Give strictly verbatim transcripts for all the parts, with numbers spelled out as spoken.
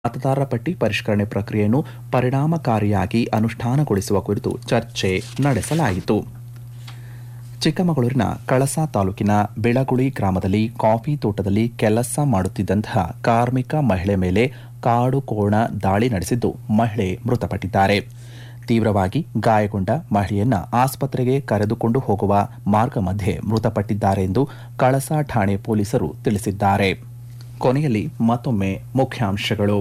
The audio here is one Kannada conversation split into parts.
ಮತದಾರರ ಪಟ್ಟಿ ಪರಿಷ್ಕರಣೆ ಪ್ರಕ್ರಿಯೆಯನ್ನು ಪರಿಣಾಮಕಾರಿಯಾಗಿ ಅನುಷ್ಠಾನಗೊಳಿಸುವ ಕುರಿತು ಚರ್ಚೆ ನಡೆಸಲಾಯಿತು. ಚಿಕ್ಕಮಗಳೂರಿನ ಕಳಸಾ ತಾಲೂಕಿನ ಬೆಳಗುಳಿ ಗ್ರಾಮದಲ್ಲಿ ಕಾಫಿ ತೋಟದಲ್ಲಿ ಕೆಲಸ ಮಾಡುತ್ತಿದ್ದಂತಹ ಕಾರ್ಮಿಕ ಮಹಿಳೆ ಮೇಲೆ ಕಾಡು ಕೋಣ ದಾಳಿ ನಡೆಸಿದ್ದು ಮಹಿಳೆ ಮೃತಪಟ್ಟಿದ್ದಾರೆ. ತೀವ್ರವಾಗಿ ಗಾಯಗೊಂಡ ಮಹಿಳೆಯನ್ನ ಆಸ್ಪತ್ರೆಗೆ ಕರೆದುಕೊಂಡು ಹೋಗುವ ಮಾರ್ಗ ಮಧ್ಯೆ ಮೃತಪಟ್ಟಿದ್ದಾರೆ ಎಂದು ಕಳಸಾ ಠಾಣೆ ಪೊಲೀಸರು ತಿಳಿಸಿದ್ದಾರೆ. ಕೊನೆಯಲ್ಲಿ ಮತ್ತೊಮ್ಮೆ ಮುಖ್ಯಾಂಶಗಳು.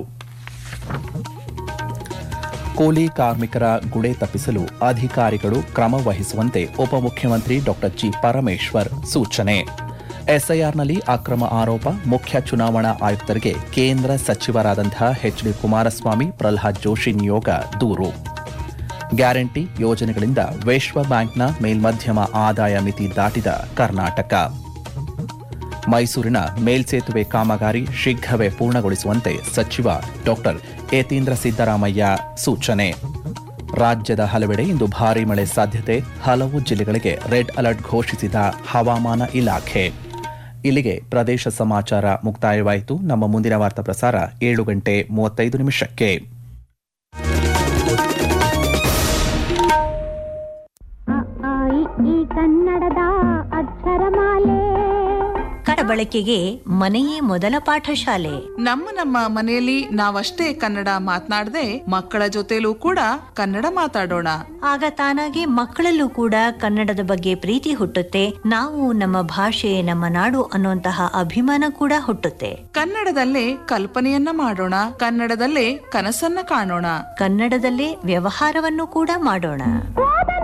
ಕೂಲಿ ಕಾರ್ಮಿಕರ ಗುಳೆ ತಪ್ಪಿಸಲು ಅಧಿಕಾರಿಗಳು ಕ್ರಮ ವಹಿಸುವಂತೆ ಉಪಮುಖ್ಯಮಂತ್ರಿ ಡಾ ಜಿ ಪರಮೇಶ್ವರ್ ಸೂಚನೆ. ಎಸ್ಐಆರ್ನಲ್ಲಿ ಅಕ್ರಮ ಆರೋಪ, ಮುಖ್ಯ ಚುನಾವಣಾ ಆಯುಕ್ತರಿಗೆ ಕೇಂದ್ರ ಸಚಿವರಾದಂತಹ ಎಚ್ ಡಿ ಕುಮಾರಸ್ವಾಮಿ, ಪ್ರಲ್ಹಾದ್ ಜೋಶಿ ನಿಯೋಗ ದೂರು. ಗ್ಯಾರಂಟಿ ಯೋಜನೆಗಳಿಂದ ವಿಶ್ವ ಬ್ಯಾಂಕ್ನ ಮೇಲ್ಮಧ್ಯಮ ಆದಾಯ ಮಿತಿ ದಾಟಿದ ಕರ್ನಾಟಕ. ಮೈಸೂರಿನ ಮೇಲ್ಸೇತುವೆ ಕಾಮಗಾರಿ ಶೀಘ್ರವೇ ಪೂರ್ಣಗೊಳಿಸುವಂತೆ ಸಚಿವ ಡಾ ಯತೀಂದ್ರ ಸಿದ್ದರಾಮಯ್ಯ ಸೂಚನೆ. ರಾಜ್ಯದ ಹಲವೆಡೆ ಇಂದು ಭಾರೀ ಮಳೆ ಸಾಧ್ಯತೆ, ಹಲವು ಜಿಲ್ಲೆಗಳಿಗೆ ರೆಡ್ ಅಲರ್ಟ್ ಘೋಷಿಸಿದ ಹವಾಮಾನ ಇಲಾಖೆ. ಇಲ್ಲಿಗೆ ಪ್ರದೇಶ ಸಮಾಚಾರ ಮುಕ್ತಾಯವಾಯಿತು. ನಮ್ಮ ಮುಂದಿನ ವಾರ್ತಾ ಪ್ರಸಾರ ಏಳು ಗಂಟೆ ಮೂವತ್ತೈದು ನಿಮಿಷಕ್ಕೆ. ಕನ್ನಡದ ಅಕ್ಷರಮಾಲೆ ಬಳಕೆಗೆ ಮನೆಯೇ ಮೊದಲ ಪಾಠಶಾಲೆ. ನಮ್ಮ ನಮ್ಮ ಮನೆಯಲ್ಲಿ ನಾವಷ್ಟೇ ಕನ್ನಡ ಮಾತನಾಡದೆ ಮಕ್ಕಳ ಜೊತೆಲೂ ಕೂಡ ಕನ್ನಡ ಮಾತಾಡೋಣ. ಆಗ ತಾನಾಗೆ ಮಕ್ಕಳಲ್ಲೂ ಕೂಡ ಕನ್ನಡದ ಬಗ್ಗೆ ಪ್ರೀತಿ ಹುಟ್ಟುತ್ತೆ. ನಾವು ನಮ್ಮ ಭಾಷೆ, ನಮ್ಮ ನಾಡು ಅನ್ನುವಂತಹ ಅಭಿಮಾನ ಕೂಡ ಹುಟ್ಟುತ್ತೆ. ಕನ್ನಡದಲ್ಲೇ ಕಲ್ಪನೆಯನ್ನ ಮಾಡೋಣ, ಕನ್ನಡದಲ್ಲೇ ಕನಸನ್ನ ಕಾಣೋಣ, ಕನ್ನಡದಲ್ಲೇ ವ್ಯವಹಾರವನ್ನು ಕೂಡ ಮಾಡೋಣ.